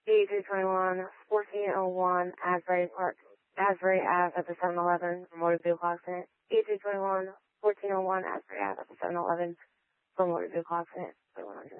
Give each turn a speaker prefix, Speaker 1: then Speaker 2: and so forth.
Speaker 1: 8321 1401 Asbury Park, Asbury Ave at the 7-Eleven for motor vehicle accident. 8321 1401 Asbury Ave at the 7-Eleven for motor vehicle accident.